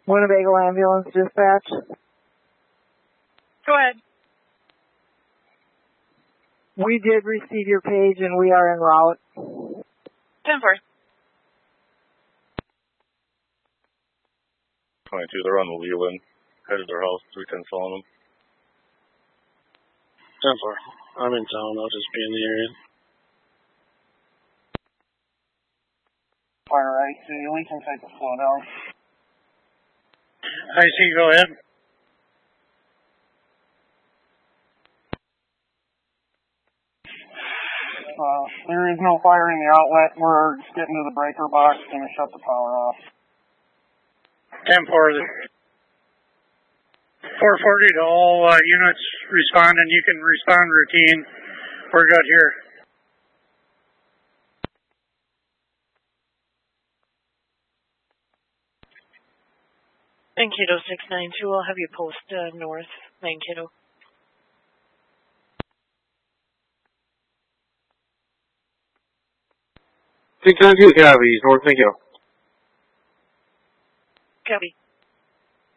Winnebago Ambulance Dispatch. Go ahead. We did receive your page and we are en route. 10-4. 22, they're on the Leland. Headed to their house, 310 selling them. 10-4. I'm in town, I'll just be in the area. Fire IC, we can take the flow down. IC, go ahead. There is no fire in the outlet. We're just getting to the breaker box, gonna shut the power off. 10-4. 440 to all units responding. You can respond routine. We're good here. Mankato 692, I'll have you post north Mankato. Copy, north Mankato. Copy.